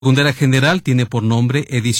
Secundaria general tiene por nombre Edith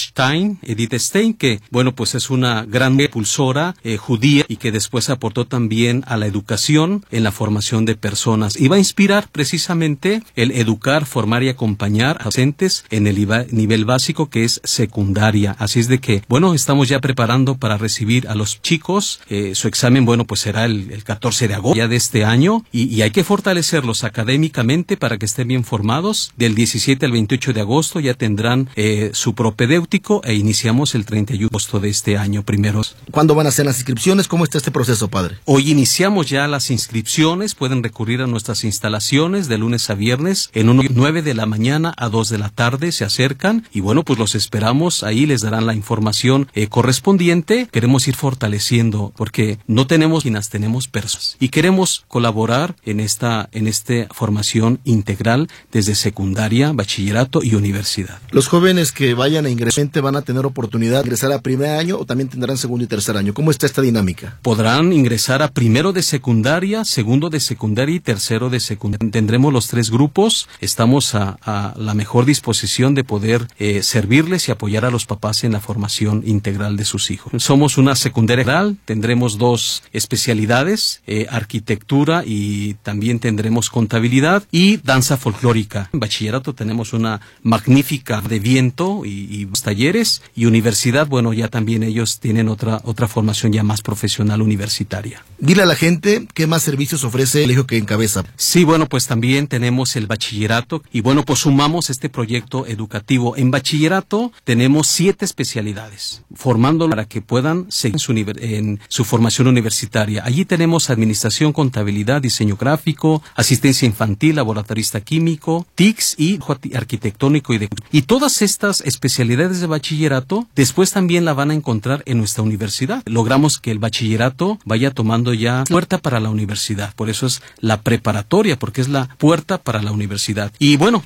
Stein, que, bueno, pues es una gran impulsora judía y que después aportó también a la educación en la formación de personas. Y va a inspirar precisamente el educar, formar y acompañar a docentes en el nivel básico, que es secundaria. Así es de que, bueno, estamos ya preparando para recibir a los chicos. Su examen, bueno, pues será el 14 de agosto ya de este año y hay que fortalecerlos académicamente para que estén bien formados. Del 17 al 28 de agosto ya tendrán su propedéutico e iniciamos el 31 de agosto de este año primeros. ¿Cuándo van a ser las inscripciones? ¿Cómo está este proceso, padre? Hoy iniciamos ya las inscripciones, pueden recurrir a nuestras instalaciones de lunes a viernes, en 9 de la mañana a 2 de la tarde se acercan y bueno, pues los esperamos, ahí les darán la información correspondiente. Queremos ir fortaleciendo porque no tenemos máquinas, tenemos personas y queremos colaborar en esta formación integral desde secundaria, bachillerato y universidad. ¿Los jóvenes que vayan a ingresar van a tener oportunidad de ingresar a primer año o también tendrán segundo y tercer año? ¿Cómo está esta dinámica? Podrán ingresar a primero de secundaria, segundo de secundaria y tercero de secundaria. Tendremos los 3 grupos. Estamos a la mejor disposición de poder servirles y apoyar a los papás en la formación integral de sus hijos. Somos una secundaria general, tendremos 2 especialidades, arquitectura y también tendremos contabilidad y danza folclórica. En bachillerato tenemos una magnífica de viento y talleres y universidad, bueno, ya también ellos tienen otra formación ya más profesional universitaria. Dile a la gente qué más servicios ofrece el colegio que encabeza. Sí, bueno, pues también tenemos el bachillerato y bueno, pues sumamos este proyecto educativo. En bachillerato tenemos 7 especialidades, formándolo para que puedan seguir en su formación universitaria. Allí tenemos administración, contabilidad, diseño gráfico, asistencia infantil, laboratorista químico, TICS y arquitectónico y todas estas especialidades de bachillerato después también la van a encontrar en nuestra universidad. Logramos que el bachillerato vaya tomando ya puerta para la universidad, por eso es la preparatoria, porque es la puerta para la universidad. Y bueno,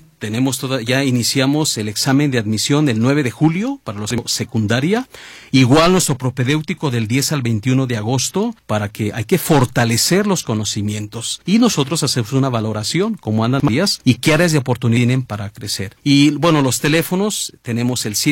ya iniciamos el examen de admisión el 9 de julio para los secundaria, igual nuestro propedéutico del 10 al 21 de agosto, para que hay que fortalecer los conocimientos y nosotros hacemos una valoración, cómo andan días y qué áreas de oportunidad tienen para crecer. Y bueno, los teléfonos, tenemos el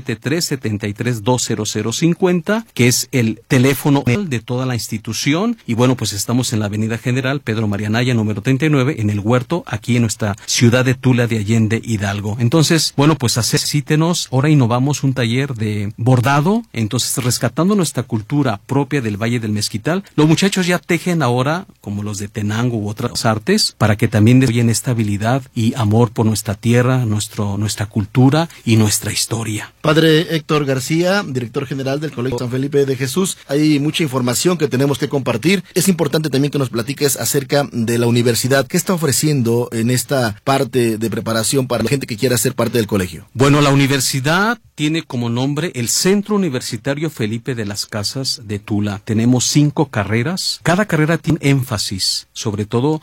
773-73-20050, que es el teléfono de toda la institución, y bueno, pues estamos en la Avenida General Pedro María Anaya, número 39, en el Huerto, aquí en nuestra ciudad de Tula de Allende, Hidalgo. Entonces, bueno, pues asístenos. Ahora innovamos un taller de bordado, entonces rescatando nuestra cultura propia del Valle del Mezquital. Los muchachos ya tejen ahora, como los de Tenango u otras artes, para que también desarrollen esta habilidad y amor por nuestra tierra, nuestra cultura y nuestra historia. Padre Héctor García, director general del Colegio San Felipe de Jesús, hay mucha información que tenemos que compartir. Es importante también que nos platiques acerca de la universidad. ¿Qué está ofreciendo en esta parte de preparación para la gente que quiera ser parte del colegio? Bueno, la universidad tiene como nombre el Centro Universitario Felipe de las Casas de Tula. Tenemos 5 carreras. Cada carrera tiene énfasis, sobre todo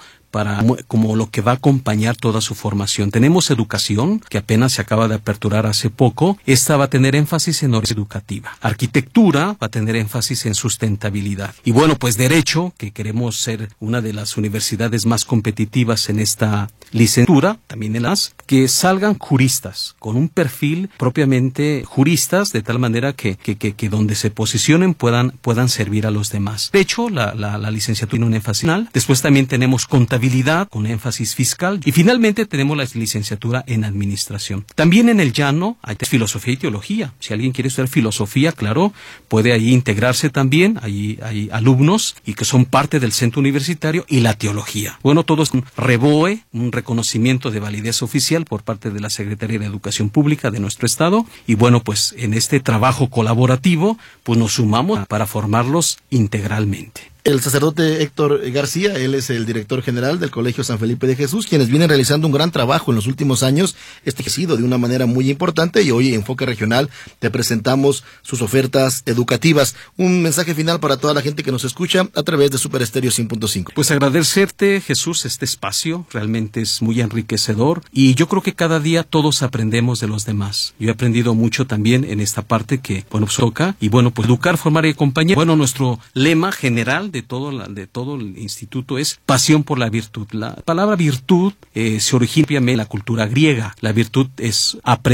como lo que va a acompañar toda su formación. Tenemos educación, que apenas se acaba de aperturar hace poco. Esta va a tener énfasis en educativa. Arquitectura va a tener énfasis en sustentabilidad. Y bueno, pues derecho, que queremos ser una de las universidades más competitivas en esta licenciatura, también en las que salgan juristas, con un perfil propiamente juristas, de tal manera que donde se posicionen puedan servir a los demás. De hecho, la licenciatura tiene un énfasis final. Después también tenemos contabilidad con énfasis fiscal y finalmente tenemos la licenciatura en administración. También en el llano hay filosofía y teología. Si alguien quiere estudiar filosofía, claro, puede ahí integrarse también. Hay alumnos y que son parte del centro universitario y la teología. Bueno, todo es un REBOE, un reconocimiento de validez oficial por parte de la Secretaría de Educación Pública de nuestro estado y bueno, pues en este trabajo colaborativo pues nos sumamos para formarlos integralmente. El sacerdote Héctor García, él es el director general del Colegio San Felipe de Jesús, quienes vienen realizando un gran trabajo en los últimos años, sido de una manera muy importante y hoy en Enfoque Regional te presentamos sus ofertas educativas. Un mensaje final para toda la gente que nos escucha a través de Super Estéreo 100.5. Pues agradecerte, Jesús, este espacio, realmente es muy enriquecedor y yo creo que cada día todos aprendemos de los demás. Yo he aprendido mucho también en esta parte que, bueno, pues toca y bueno, pues educar, formar y acompañar. Bueno, nuestro lema general de todo el instituto es pasión por la virtud. La palabra virtud se origina en la cultura griega. La virtud es aprender